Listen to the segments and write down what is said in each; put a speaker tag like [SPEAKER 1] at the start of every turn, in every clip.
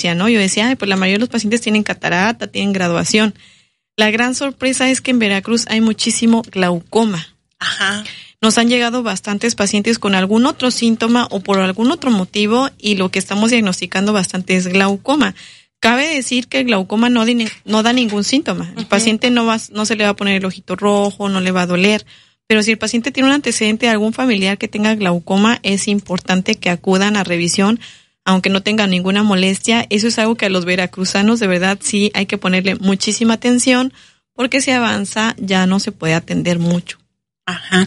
[SPEAKER 1] decía, ¿no? Yo decía, ay, pues la mayoría de los pacientes tienen catarata, tienen graduación. La gran sorpresa es que en Veracruz hay muchísimo glaucoma.
[SPEAKER 2] Ajá.
[SPEAKER 1] Nos han llegado bastantes pacientes con algún otro síntoma o por algún otro motivo y lo que estamos diagnosticando bastante es glaucoma. Cabe decir que el glaucoma no da ningún síntoma. El paciente no se le va a poner el ojito rojo, no le va a doler. Pero si el paciente tiene un antecedente de algún familiar que tenga glaucoma, es importante que acudan a revisión, aunque no tengan ninguna molestia. Eso es algo que a los veracruzanos de verdad sí hay que ponerle muchísima atención, porque si avanza ya no se puede atender mucho.
[SPEAKER 2] Ajá.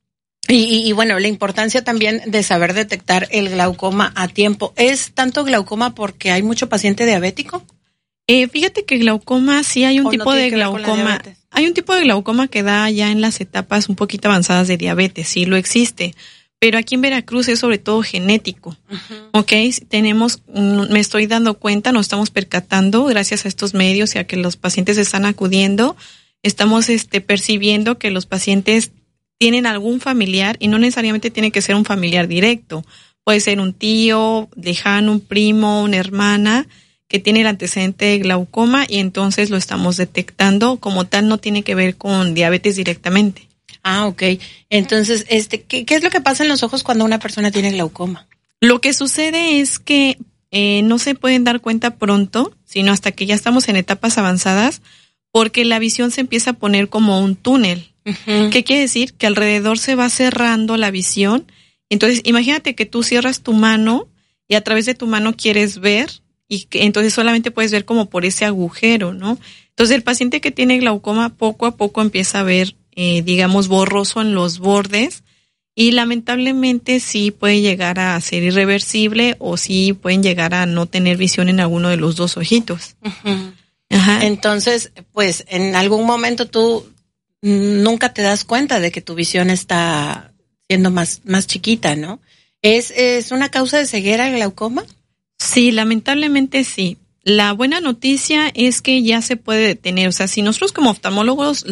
[SPEAKER 2] Y bueno, la importancia también de saber detectar el glaucoma a tiempo. ¿Es tanto glaucoma porque hay mucho paciente diabético?
[SPEAKER 1] Fíjate que glaucoma, sí hay un tipo de glaucoma. Hay un tipo de glaucoma que da ya en las etapas un poquito avanzadas de diabetes, sí lo existe. Pero aquí en Veracruz es sobre todo genético. ¿Ok? Me estoy dando cuenta, nos estamos percatando gracias a estos medios y a que los pacientes están acudiendo. Estamos percibiendo que los pacientes tienen algún familiar y no necesariamente tiene que ser un familiar directo. Puede ser un tío lejano, un primo, una hermana que tiene el antecedente de glaucoma y entonces lo estamos detectando. Como tal, no tiene que ver con diabetes directamente.
[SPEAKER 2] Ah, ok. Entonces, ¿qué es lo que pasa en los ojos cuando una persona tiene glaucoma?
[SPEAKER 1] Lo que sucede es que no se pueden dar cuenta pronto, sino hasta que ya estamos en etapas avanzadas, porque la visión se empieza a poner como un túnel. Uh-huh. ¿Qué quiere decir? Que alrededor se va cerrando la visión. Entonces, imagínate que tú cierras tu mano y a través de tu mano quieres ver y que entonces solamente puedes ver como por ese agujero, ¿no? Entonces, el paciente que tiene glaucoma poco a poco empieza a ver, digamos, borroso en los bordes y lamentablemente sí puede llegar a ser irreversible o sí pueden llegar a no tener visión en alguno de los dos ojitos.
[SPEAKER 2] Uh-huh. Ajá. Entonces, pues, en algún momento tú nunca te das cuenta de que tu visión está siendo más chiquita, ¿no? ¿Es una causa de ceguera el glaucoma?
[SPEAKER 1] Sí, lamentablemente sí. La buena noticia es que ya se puede detener. O sea, si nosotros como oftalmólogos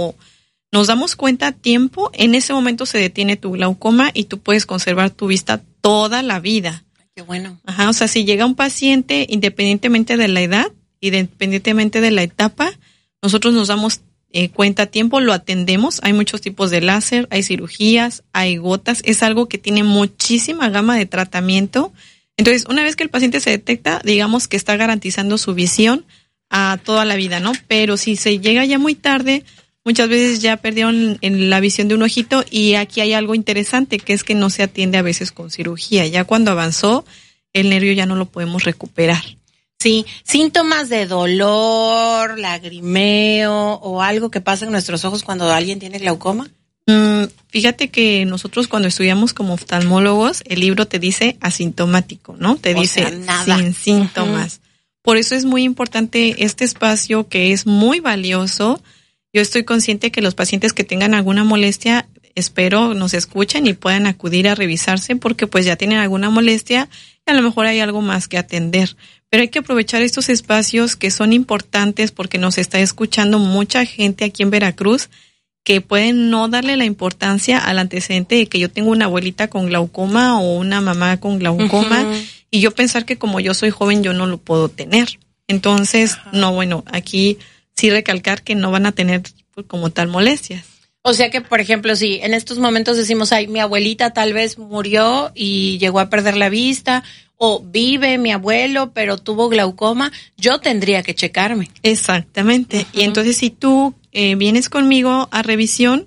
[SPEAKER 1] nos damos cuenta a tiempo, en ese momento se detiene tu glaucoma y tú puedes conservar tu vista toda la vida.
[SPEAKER 2] Qué bueno.
[SPEAKER 1] Ajá, o sea, si llega un paciente, independientemente de la edad, independientemente de la etapa, nosotros nos damos cuenta a tiempo, lo atendemos. Hay muchos tipos de láser, hay cirugías, hay gotas. Es algo que tiene muchísima gama de tratamiento. Entonces, una vez que el paciente se detecta, digamos que está garantizando su visión a toda la vida, ¿no? Pero si se llega ya muy tarde, muchas veces ya perdieron la visión de un ojito y aquí hay algo interesante, que es que no se atiende a veces con cirugía. Ya cuando avanzó, el nervio ya no lo podemos recuperar.
[SPEAKER 2] Sí, síntomas de dolor, lagrimeo o algo que pasa en nuestros ojos cuando alguien tiene glaucoma.
[SPEAKER 1] Fíjate que nosotros cuando estudiamos como oftalmólogos, el libro te dice asintomático, ¿no? Te dice nada. Sin síntomas. Uh-huh. Por eso es muy importante este espacio que es muy valioso. Yo estoy consciente que los pacientes que tengan alguna molestia, espero nos escuchen y puedan acudir a revisarse porque pues ya tienen alguna molestia y a lo mejor hay algo más que atender. Pero hay que aprovechar estos espacios que son importantes porque nos está escuchando mucha gente aquí en Veracruz que pueden no darle la importancia al antecedente de que yo tengo una abuelita con glaucoma o una mamá con glaucoma uh-huh. y yo pensar que como yo soy joven yo no lo puedo tener. Entonces, uh-huh. No, bueno, aquí sí recalcar que no van a tener como tal molestias.
[SPEAKER 2] O sea que, por ejemplo, si en estos momentos decimos, ay, mi abuelita tal vez murió y llegó a perder la vista, o vive mi abuelo, pero tuvo glaucoma, yo tendría que checarme.
[SPEAKER 1] Exactamente. Uh-huh. Y entonces si tú vienes conmigo a revisión,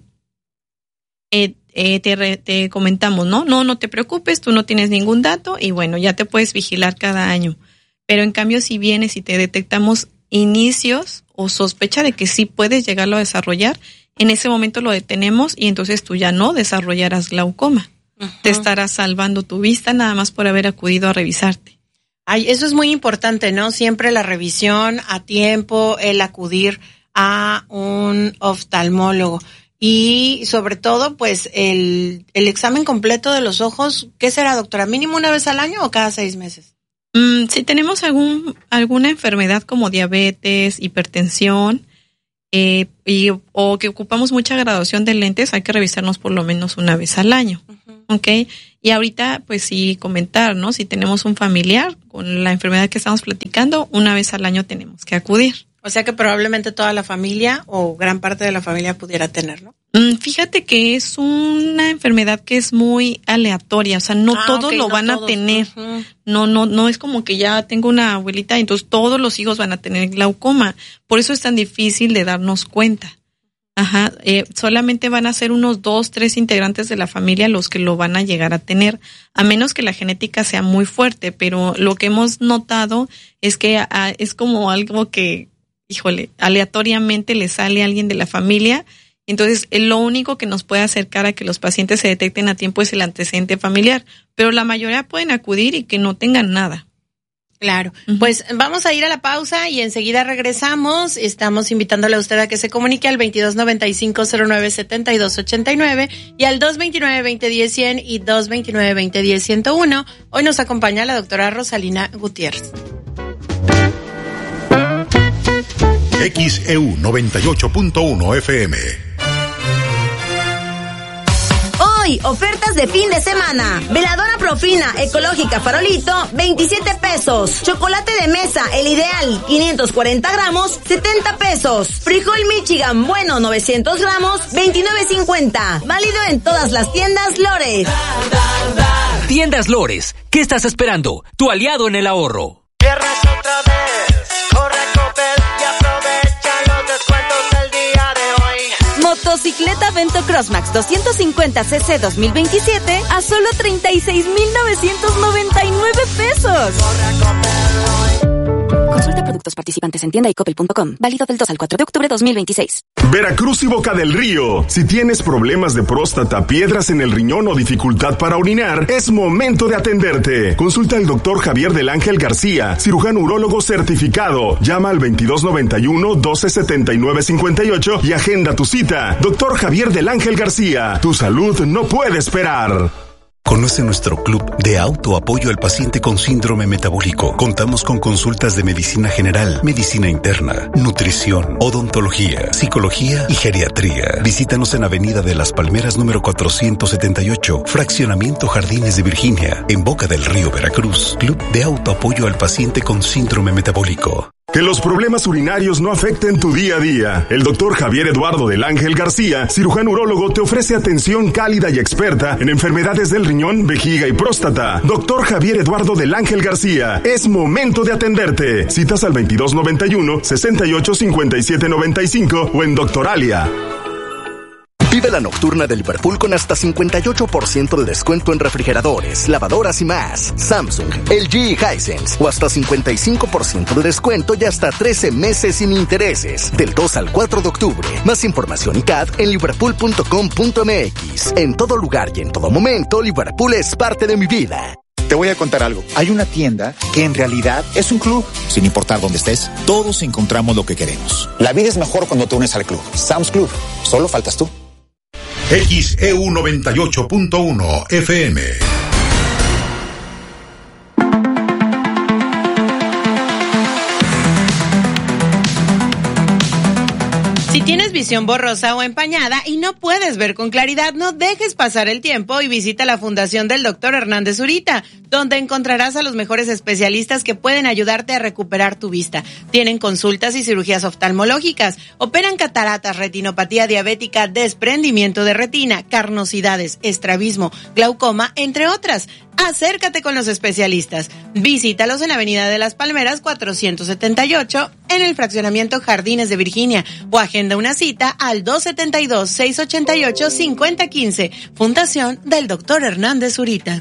[SPEAKER 1] te comentamos, no te preocupes, tú no tienes ningún dato y bueno, ya te puedes vigilar cada año. Pero en cambio, si vienes y te detectamos inicios o sospecha de que sí puedes llegarlo a desarrollar, en ese momento lo detenemos y entonces tú ya no desarrollarás glaucoma. Uh-huh. Te estarás salvando tu vista nada más por haber acudido a revisarte.
[SPEAKER 2] Ay, eso es muy importante, ¿no? Siempre la revisión a tiempo, el acudir a un oftalmólogo y sobre todo, pues, el examen completo de los ojos. ¿Qué será, doctora? ¿Mínimo una vez al año o cada 6 meses?
[SPEAKER 1] Si tenemos alguna enfermedad como diabetes, hipertensión, o que ocupamos mucha graduación de lentes, hay que revisarnos por lo menos una vez al año. Uh-huh. Okay. Y ahorita, pues sí, comentar, ¿no? Si tenemos un familiar con la enfermedad que estamos platicando, una vez al año tenemos que acudir.
[SPEAKER 2] O sea que probablemente toda la familia o gran parte de la familia pudiera tenerlo.
[SPEAKER 1] Fíjate que es una enfermedad que es muy aleatoria, o sea, no todos lo van a tener. No es como que ya tengo una abuelita y entonces todos los hijos van a tener glaucoma. Por eso es tan difícil de darnos cuenta. Solamente van a ser unos 2, 3 integrantes de la familia los que lo van a llegar a tener, a menos que la genética sea muy fuerte, pero lo que hemos notado es que es como algo que, aleatoriamente le sale a alguien de la familia. Entonces, lo único que nos puede acercar a que los pacientes se detecten a tiempo es el antecedente familiar, pero la mayoría pueden acudir y que no tengan nada.
[SPEAKER 2] Claro, pues vamos a ir a la pausa y enseguida regresamos. Estamos invitándole a usted a que se comunique al 2295-097289 y al 229-2010-100 y 229-2010-101. Hoy nos acompaña la doctora Rosalina Gutiérrez.
[SPEAKER 3] XEU 98.1 FM.
[SPEAKER 4] Hoy, ofertas de fin de semana. Veladora Profina ecológica Farolito, 27 pesos. Chocolate de mesa, el ideal, 540 gramos, 70 pesos. Frijol Michigan bueno, 900 gramos, 29.50. Válido en todas las tiendas Lores.
[SPEAKER 5] Tiendas Lores, ¿qué estás esperando? Tu aliado en el ahorro.
[SPEAKER 6] Viernes otra vez, corre Coppel y aprovecha los descuentos del día de hoy.
[SPEAKER 7] Motocicleta Vento Crossmax 250cc 2027 a solo 36,999 pesos. Consulta productos participantes en tienda y coppel.com. Válido del 2 al 4 de octubre 2026.
[SPEAKER 8] Veracruz y Boca del Río. Si tienes problemas de próstata, piedras en el riñón o dificultad para orinar, es momento de atenderte. Consulta al doctor Javier del Ángel García, cirujano urólogo certificado. Llama al 2291-1279-58 y agenda tu cita. Doctor Javier del Ángel García, tu salud no puede esperar.
[SPEAKER 3] Conoce nuestro club de autoapoyo al paciente con síndrome metabólico. Contamos con consultas de medicina general, medicina interna, nutrición, odontología, psicología y geriatría. Visítanos en Avenida de las Palmeras número 478, Fraccionamiento Jardines de Virginia, en Boca del Río, Veracruz. Club de autoapoyo al paciente con síndrome metabólico.
[SPEAKER 8] Que los problemas urinarios no afecten tu día a día. El doctor Javier Eduardo del Ángel García, cirujano urólogo, te ofrece atención cálida y experta en enfermedades del riñón, vejiga y próstata. Doctor Javier Eduardo del Ángel García, es momento de atenderte. Citas al 2291-685795 o en Doctoralia.
[SPEAKER 9] Vive la nocturna de Liverpool con hasta 58% de descuento en refrigeradores, lavadoras y más. Samsung, LG y Hisense. O hasta 55% de descuento y hasta 13 meses sin intereses. Del 2 al 4 de octubre. Más información y CAD en liverpool.com.mx. En todo lugar y en todo momento, Liverpool es parte de mi vida.
[SPEAKER 10] Te voy a contar algo. Hay una tienda que en realidad es un club. Sin importar dónde estés, todos encontramos lo que queremos. La vida es mejor cuando te unes al club. Sam's Club. Solo faltas tú.
[SPEAKER 3] XEU 98.1 FM.
[SPEAKER 2] Si tienes visión borrosa o empañada y no puedes ver con claridad, no dejes pasar el tiempo y visita la Fundación del Dr. Hernández Zurita, donde encontrarás a los mejores especialistas que pueden ayudarte a recuperar tu vista. Tienen consultas y cirugías oftalmológicas, operan cataratas, retinopatía diabética, desprendimiento de retina, carnosidades, estrabismo, glaucoma, entre otras. Acércate con los especialistas. Visítalos en Avenida de las Palmeras 478 en el fraccionamiento Jardines de Virginia o agenda una cita al 272-688-5015. Fundación del Dr. Hernández Zurita.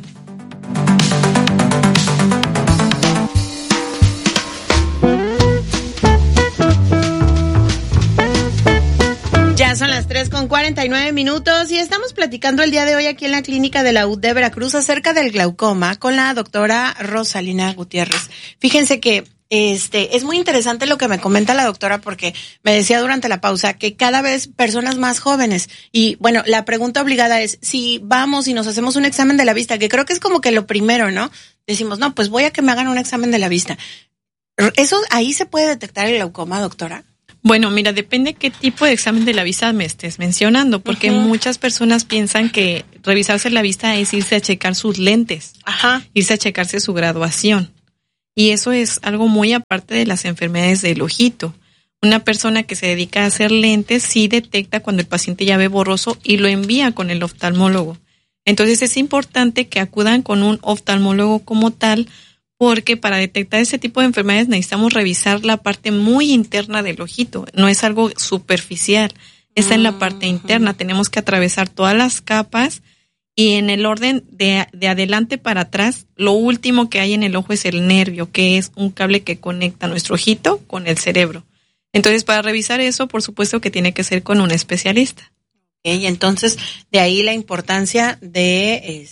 [SPEAKER 2] Ya son las 3:49 y estamos platicando el día de hoy aquí en la clínica de la UD de Veracruz acerca del glaucoma con la doctora Rosalina Gutiérrez. Fíjense que es muy interesante lo que me comenta la doctora porque me decía durante la pausa que cada vez personas más jóvenes y bueno, la pregunta obligada es si vamos y nos hacemos un examen de la vista, que creo que es como que lo primero, ¿no? Decimos, no, pues voy a que me hagan un examen de la vista. ¿Eso ahí se puede detectar el glaucoma, doctora?
[SPEAKER 1] Bueno, mira, depende qué tipo de examen de la vista me estés mencionando, porque muchas personas piensan que revisarse la vista es irse a checar sus lentes, irse a checarse su graduación. Y eso es algo muy aparte de las enfermedades del ojito. Una persona que se dedica a hacer lentes sí detecta cuando el paciente ya ve borroso y lo envía con el oftalmólogo. Entonces es importante que acudan con un oftalmólogo como tal, porque para detectar ese tipo de enfermedades necesitamos revisar la parte muy interna del ojito. No es algo superficial, es en la parte interna. Tenemos que atravesar todas las capas y en el orden de adelante para atrás, lo último que hay en el ojo es el nervio, que es un cable que conecta nuestro ojito con el cerebro. Entonces, para revisar eso, por supuesto que tiene que ser con un especialista.
[SPEAKER 2] Y entonces, de ahí la importancia de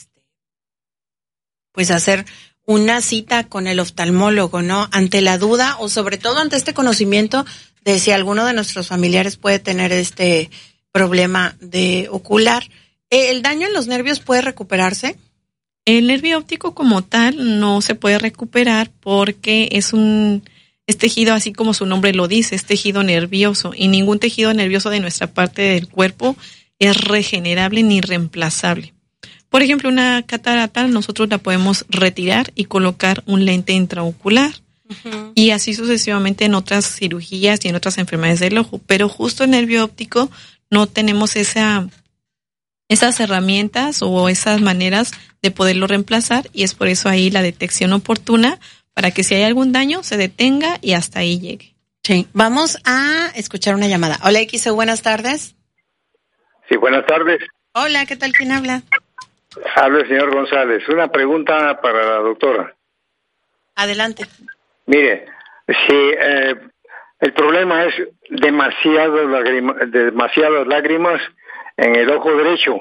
[SPEAKER 2] pues hacer una cita con el oftalmólogo, ¿no? Ante la duda o sobre todo ante este conocimiento de si alguno de nuestros familiares puede tener este problema de ocular. ¿El daño en los nervios puede recuperarse?
[SPEAKER 1] El nervio óptico como tal no se puede recuperar porque es tejido, así como su nombre lo dice, es tejido nervioso, y ningún tejido nervioso de nuestra parte del cuerpo es regenerable ni reemplazable. Por ejemplo, una catarata nosotros la podemos retirar y colocar un lente intraocular, y así sucesivamente en otras cirugías y en otras enfermedades del ojo, pero justo el nervio óptico no tenemos esas herramientas o esas maneras de poderlo reemplazar, y es por eso ahí la detección oportuna para que si hay algún daño se detenga y hasta ahí llegue.
[SPEAKER 2] Sí, vamos a escuchar una llamada. Hola, XEU, buenas tardes.
[SPEAKER 11] Sí, buenas tardes.
[SPEAKER 2] Hola, ¿qué tal? ¿Quién habla?
[SPEAKER 11] Habla el señor González. Una pregunta para la doctora.
[SPEAKER 2] Adelante.
[SPEAKER 11] Mire, si el problema es demasiadas lágrimas en el ojo derecho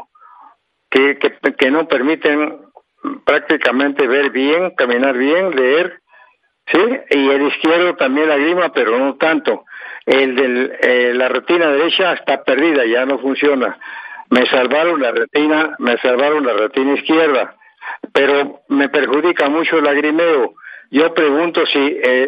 [SPEAKER 11] que no permiten prácticamente ver bien, caminar bien, leer, ¿sí? Y el izquierdo también lágrima, pero no tanto. La retina derecha está perdida, ya no funciona. Me salvaron la retina izquierda, pero me perjudica mucho el lagrimeo. Yo pregunto si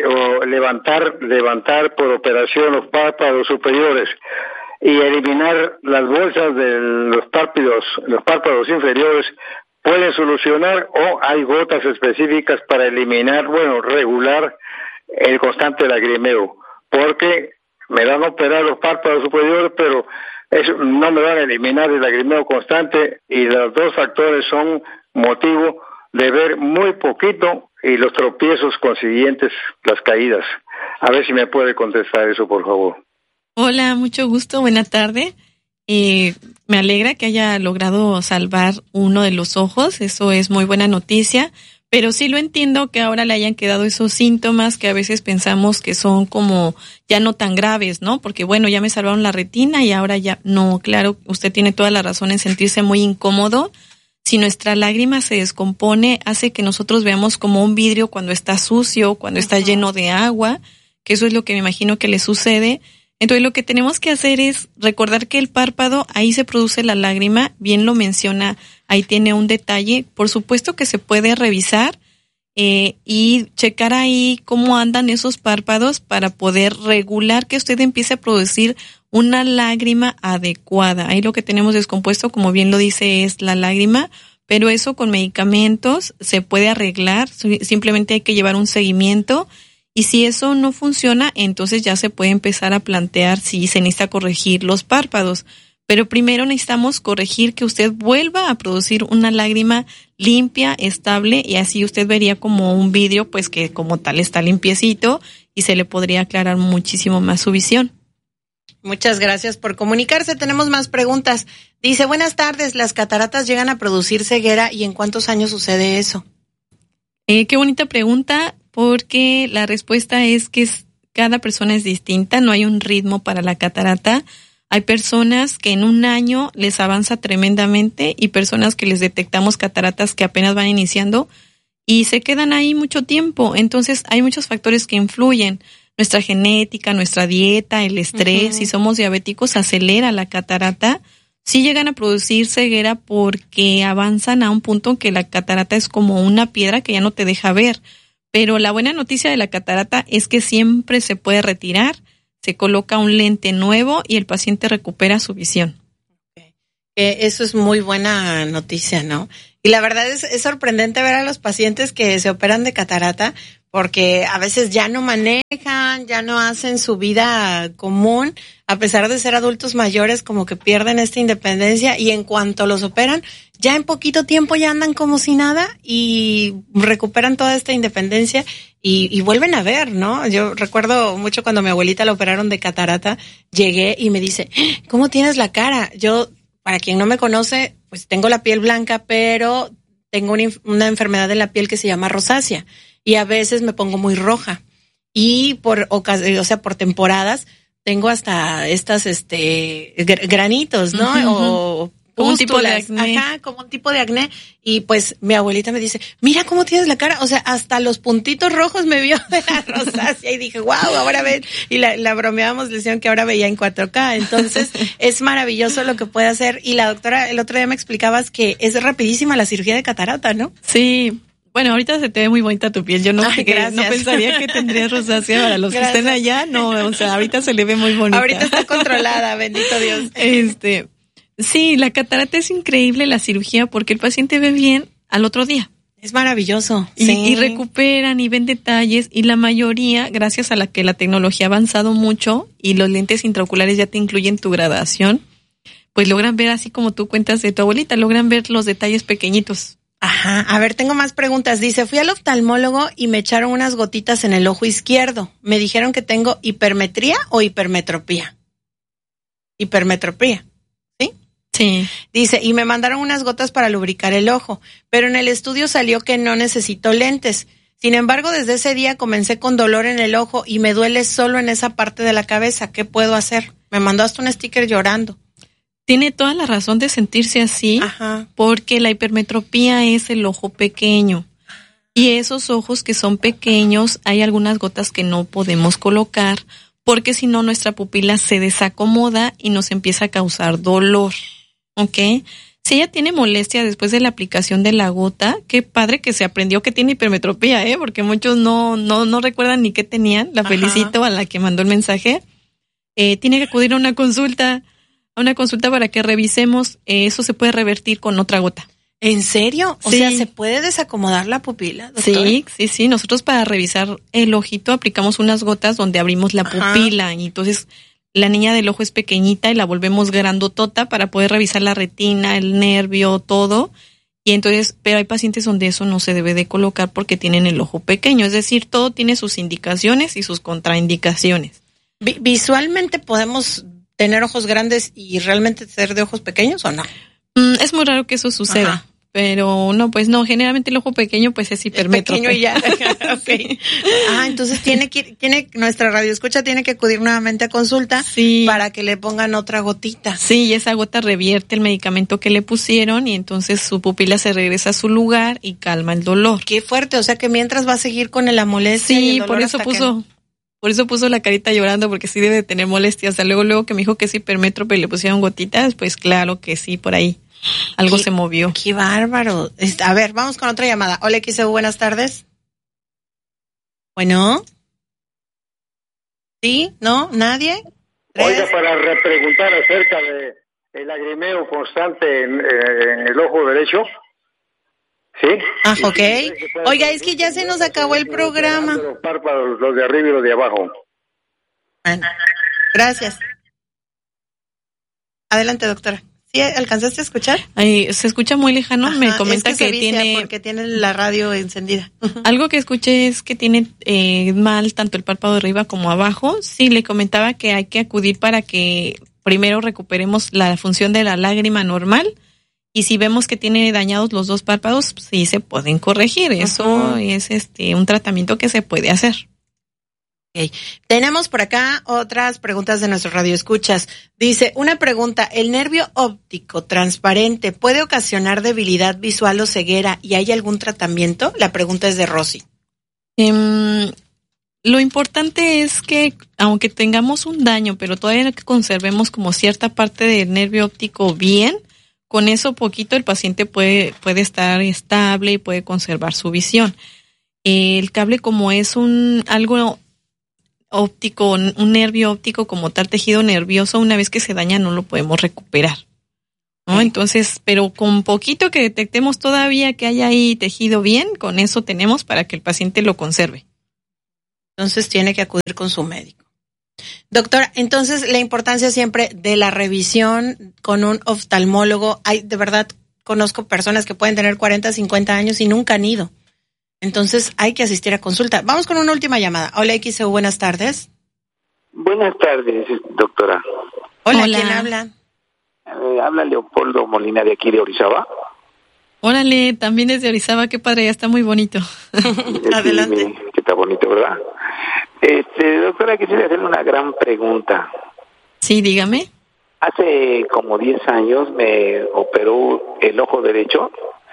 [SPEAKER 11] levantar por operación los párpados superiores y eliminar las bolsas de los párpados inferiores pueden solucionar, o hay gotas específicas para eliminar, regular el constante lagrimeo, porque me van a operar los párpados superiores, pero no me van a eliminar el lagrimeo constante, y los dos factores son motivo de ver muy poquito y los tropiezos consiguientes, las caídas. A ver si me puede contestar eso, por favor.
[SPEAKER 1] Hola, mucho gusto, buena tarde. Me alegra que haya logrado salvar uno de los ojos, eso es muy buena noticia, pero sí lo entiendo que ahora le hayan quedado esos síntomas que a veces pensamos que son como ya no tan graves, ¿no? Porque ya me salvaron la retina y ahora ya no. Claro, usted tiene toda la razón en sentirse muy incómodo. Si nuestra lágrima se descompone, hace que nosotros veamos como un vidrio cuando está sucio, cuando está lleno de agua, que eso es lo que me imagino que le sucede. Entonces lo que tenemos que hacer es recordar que el párpado, ahí se produce la lágrima, bien lo menciona, ahí tiene un detalle, por supuesto que se puede revisar y checar ahí cómo andan esos párpados para poder regular que usted empiece a producir una lágrima adecuada. Ahí lo que tenemos descompuesto, como bien lo dice, es la lágrima, pero eso con medicamentos se puede arreglar, simplemente hay que llevar un seguimiento. Y si eso no funciona, entonces ya se puede empezar a plantear si se necesita corregir los párpados. Pero primero necesitamos corregir que usted vuelva a producir una lágrima limpia, estable, y así usted vería como un vidrio, pues que como tal está limpiecito y se le podría aclarar muchísimo más su visión.
[SPEAKER 2] Muchas gracias por comunicarse. Tenemos más preguntas. Dice, buenas tardes, ¿las cataratas llegan a producir ceguera y en cuántos años sucede eso?
[SPEAKER 1] Qué bonita pregunta. Porque la respuesta es que cada persona es distinta, no hay un ritmo para la catarata. Hay personas que en un año les avanza tremendamente y personas que les detectamos cataratas que apenas van iniciando y se quedan ahí mucho tiempo. Entonces hay muchos factores que influyen. Nuestra genética, nuestra dieta, el estrés, si somos diabéticos, acelera la catarata. Sí llegan a producir ceguera porque avanzan a un punto en que la catarata es como una piedra que ya no te deja ver. Pero la buena noticia de la catarata es que siempre se puede retirar, se coloca un lente nuevo y el paciente recupera su visión.
[SPEAKER 2] Eso es muy buena noticia, ¿no? Y la verdad es sorprendente ver a los pacientes que se operan de catarata, porque a veces ya no manejan, ya no hacen su vida común, a pesar de ser adultos mayores, como que pierden esta independencia, y en cuanto los operan, ya en poquito tiempo ya andan como si nada y recuperan toda esta independencia y vuelven a ver, ¿no? Yo recuerdo mucho cuando a mi abuelita la operaron de catarata, llegué y me dice, ¿cómo tienes la cara? Yo, para quien no me conoce, pues tengo la piel blanca, pero tengo una enfermedad en la piel que se llama rosácea y a veces me pongo muy roja y por temporadas tengo hasta estas granitos, ¿no?
[SPEAKER 1] Uh-huh. Como un tipo de acné.
[SPEAKER 2] Ajá, como un tipo de acné. Y pues mi abuelita me dice, mira cómo tienes la cara. O sea, hasta los puntitos rojos me vio de la rosácea. Y dije, wow, ahora ven. Y la bromeábamos, le decían que ahora veía en 4K. Entonces, es maravilloso lo que puede hacer. Y la doctora, el otro día me explicabas que es rapidísima la cirugía de catarata, ¿no?
[SPEAKER 1] Sí. Bueno, ahorita se te ve muy bonita tu piel. Yo no pensaría que tendrías rosácea. Para los que estén allá, no. O sea, ahorita se le ve muy bonita.
[SPEAKER 2] Ahorita está controlada, bendito Dios.
[SPEAKER 1] Sí, la catarata es increíble, la cirugía, porque el paciente ve bien al otro día.
[SPEAKER 2] Es maravilloso.
[SPEAKER 1] Y recuperan y ven detalles, y la mayoría, gracias a la que la tecnología ha avanzado mucho y los lentes intraoculares ya te incluyen tu gradación, pues logran ver, así como tú cuentas de tu abuelita, logran ver los detalles pequeñitos.
[SPEAKER 2] Ajá, a ver, tengo más preguntas. Dice, fui al oftalmólogo y me echaron unas gotitas en el ojo izquierdo. Me dijeron que tengo hipermetría o hipermetropía. Hipermetropía.
[SPEAKER 1] Sí.
[SPEAKER 2] Dice, y me mandaron unas gotas para lubricar el ojo, pero en el estudio salió que no necesito lentes. Sin embargo, desde ese día comencé con dolor en el ojo y me duele solo en esa parte de la cabeza. ¿Qué puedo hacer? Me mandó hasta un sticker llorando.
[SPEAKER 1] Tiene toda la razón de sentirse así.
[SPEAKER 2] Ajá.
[SPEAKER 1] Porque la hipermetropía es el ojo pequeño. Y esos ojos que son pequeños, hay algunas gotas que no podemos colocar, porque si no nuestra pupila se desacomoda y nos empieza a causar dolor. ¿Ok? Si ella tiene molestia después de la aplicación de la gota, qué padre que se aprendió que tiene hipermetropía, porque muchos no recuerdan ni qué tenían. La felicito a la que mandó el mensaje. Tiene que acudir a una consulta para que revisemos. Eso se puede revertir con otra gota.
[SPEAKER 2] ¿En serio? O sea, ¿se puede desacomodar la pupila, doctora?
[SPEAKER 1] Sí. Nosotros para revisar el ojito aplicamos unas gotas donde abrimos la pupila y entonces la niña del ojo es pequeñita y la volvemos grandotota para poder revisar la retina, el nervio, todo. Y entonces, pero hay pacientes donde eso no se debe de colocar porque tienen el ojo pequeño. Es decir, todo tiene sus indicaciones y sus contraindicaciones.
[SPEAKER 2] ¿Visualmente podemos tener ojos grandes y realmente ser de ojos pequeños o no?
[SPEAKER 1] Es muy raro que eso suceda. Ajá. Pero no, pues no, generalmente el ojo pequeño pues es hipermétrope.
[SPEAKER 2] Pequeño y ya. Okay. Entonces nuestra radioescucha tiene que acudir nuevamente a consulta para que le pongan otra gotita.
[SPEAKER 1] Sí, y esa gota revierte el medicamento que le pusieron y entonces su pupila se regresa a su lugar y calma el dolor.
[SPEAKER 2] Qué fuerte, o sea que mientras va a seguir con la molestia y el dolor.
[SPEAKER 1] Por eso puso la carita llorando, porque sí debe tener molestias. Hasta luego que me dijo que es hipermétrope y le pusieron gotitas, pues claro que sí, por ahí. Algo se movió.
[SPEAKER 2] Qué bárbaro. A ver, vamos con otra llamada. Hola, XEU, buenas tardes. Bueno. ¿Sí? ¿No? ¿Nadie?
[SPEAKER 11] Oiga, para repreguntar acerca de el lagrimeo constante en el ojo derecho. ¿Sí?
[SPEAKER 2] Ok. Oiga, es que ya se nos acabó el programa.
[SPEAKER 11] Los párpados, los de arriba y los de abajo.
[SPEAKER 2] Bueno, gracias. Adelante, doctora. ¿Sí alcanzaste a escuchar?
[SPEAKER 1] Se escucha muy lejano. Ajá, me comenta
[SPEAKER 2] es que tiene porque tiene la radio encendida.
[SPEAKER 1] Algo que escuché es que tiene mal tanto el párpado de arriba como abajo. Sí, le comentaba que hay que acudir para que primero recuperemos la función de la lágrima normal. Y si vemos que tiene dañados los dos párpados, sí se pueden corregir. Eso es un tratamiento que se puede hacer.
[SPEAKER 2] Okay. Tenemos por acá otras preguntas de nuestro radioescuchas. Dice, una pregunta, ¿el nervio óptico transparente puede ocasionar debilidad visual o ceguera y hay algún tratamiento? La pregunta es de Rosy.
[SPEAKER 1] Lo importante es que aunque tengamos un daño, pero todavía conservemos como cierta parte del nervio óptico bien, con eso poquito el paciente puede estar estable y puede conservar su visión. El cable, como es algo óptico, un nervio óptico como tal, tejido nervioso, una vez que se daña no lo podemos recuperar, ¿no? Entonces, pero con poquito que detectemos todavía que haya ahí tejido bien, con eso tenemos para que el paciente lo conserve.
[SPEAKER 2] Entonces tiene que acudir con su médico. Doctora, entonces la importancia siempre de la revisión con un oftalmólogo. De verdad, conozco personas que pueden tener 40, 50 años y nunca han ido. Entonces hay que asistir a consulta. Vamos con una última llamada. Hola, XEU, buenas tardes.
[SPEAKER 12] Buenas tardes, doctora.
[SPEAKER 2] Hola. ¿Quién habla?
[SPEAKER 12] Habla Leopoldo Molina de aquí de Orizaba.
[SPEAKER 1] Órale, también desde Orizaba, qué padre, ya está muy bonito.
[SPEAKER 2] Adelante.
[SPEAKER 12] Sí, que está bonito, ¿verdad? Doctora, quisiera hacerle una gran pregunta.
[SPEAKER 1] Sí, dígame.
[SPEAKER 12] Hace como 10 años me operó el ojo derecho,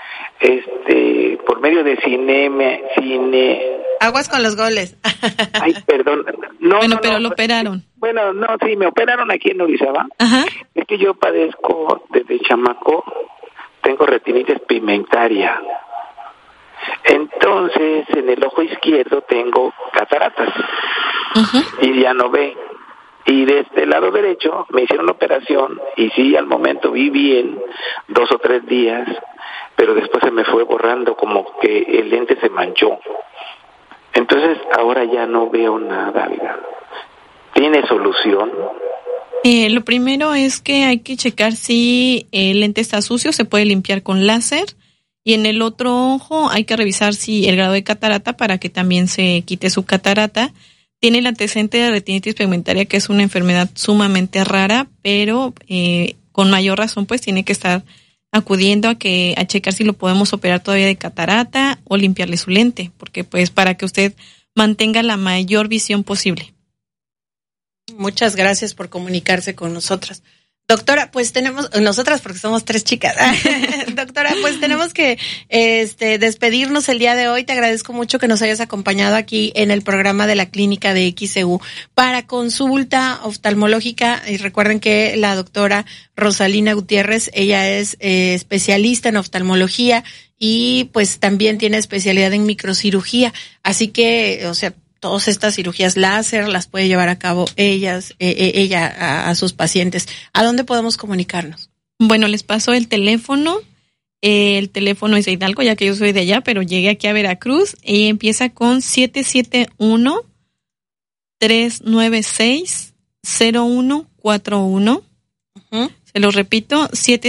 [SPEAKER 12] por medio de cine.
[SPEAKER 2] Aguas con los goles.
[SPEAKER 12] Ay, perdón. No,
[SPEAKER 1] pero lo operaron.
[SPEAKER 12] Bueno, no, sí, me operaron aquí en Orizaba.
[SPEAKER 1] Ajá.
[SPEAKER 12] Es que yo padezco desde chamaco, tengo retinitis pigmentaria. Entonces, en el ojo izquierdo tengo cataratas. Uh-huh. Y ya no ve. Y de este lado derecho me hicieron la operación y sí, al momento vi bien 2 o 3 días, pero después se me fue borrando, como que el lente se manchó. Entonces ahora ya no veo nada, ¿verdad? ¿Tiene solución?
[SPEAKER 1] Lo primero es que hay que checar si el lente está sucio, se puede limpiar con láser. Y en el otro ojo hay que revisar si el grado de catarata para que también se quite su catarata. Tiene el antecedente de retinitis pigmentaria, que es una enfermedad sumamente rara, pero con mayor razón pues tiene que estar acudiendo a checar si lo podemos operar todavía de catarata o limpiarle su lente, porque pues para que usted mantenga la mayor visión posible.
[SPEAKER 2] Muchas gracias por comunicarse con nosotras. Doctora, pues tenemos, nosotras porque somos 3 chicas. Doctora, pues tenemos que despedirnos el día de hoy. Te agradezco mucho que nos hayas acompañado aquí en el programa de la clínica de XEU para consulta oftalmológica. Y recuerden que la doctora Rosalina Gutiérrez, ella es especialista en oftalmología y pues también tiene especialidad en microcirugía. Así que, todas estas cirugías láser las puede llevar a cabo ella a sus pacientes. ¿A dónde podemos comunicarnos?
[SPEAKER 1] Bueno, les paso el teléfono. El teléfono es de Hidalgo, ya que yo soy de allá, pero llegué aquí a Veracruz y empieza con 771-396-0141. Uh-huh. Se lo repito,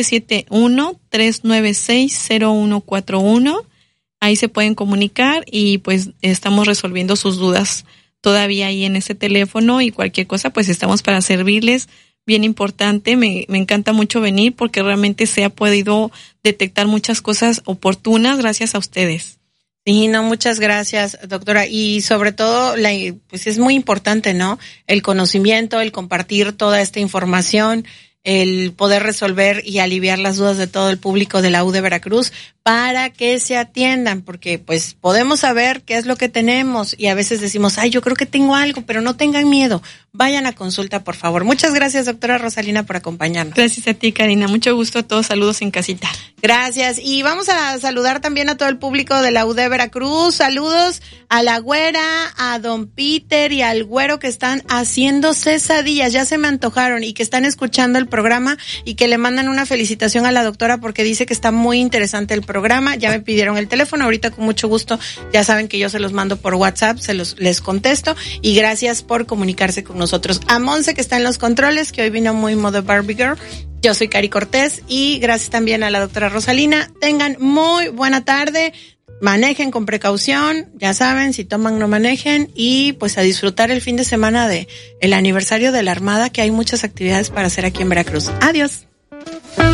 [SPEAKER 1] 771-396-0141. Ahí se pueden comunicar y pues estamos resolviendo sus dudas todavía ahí en ese teléfono y cualquier cosa pues estamos para servirles. Bien importante, me encanta mucho venir porque realmente se ha podido detectar muchas cosas oportunas gracias a ustedes.
[SPEAKER 2] Sí, no, muchas gracias, doctora. Y sobre todo, pues es muy importante, ¿no? El conocimiento, el compartir toda esta información, el poder resolver y aliviar las dudas de todo el público de la U de Veracruz para que se atiendan, porque pues podemos saber qué es lo que tenemos y a veces decimos, yo creo que tengo algo, pero no tengan miedo, vayan a consulta, por favor. Muchas gracias, doctora Rosalina, por acompañarnos.
[SPEAKER 1] Gracias a ti, Karina, mucho gusto a todos, saludos en casita.
[SPEAKER 2] Gracias, y vamos a saludar también a todo el público de la U de Veracruz, saludos a la güera, a don Peter y al güero que están haciendo quesadillas, ya se me antojaron y que están escuchando el programa y que le mandan una felicitación a la doctora porque dice que está muy interesante el programa. Ya me pidieron el teléfono, ahorita con mucho gusto, ya saben que yo se los mando por WhatsApp, les contesto y gracias por comunicarse con nosotros. A Monse que está en los controles, que hoy vino muy modo Barbie Girl. Yo soy Cari Cortés y gracias también a la doctora Rosalina. Tengan muy buena tarde, manejen con precaución, ya saben, si toman no manejen y pues a disfrutar el fin de semana de el aniversario de la Armada, que hay muchas actividades para hacer aquí en Veracruz. Adiós.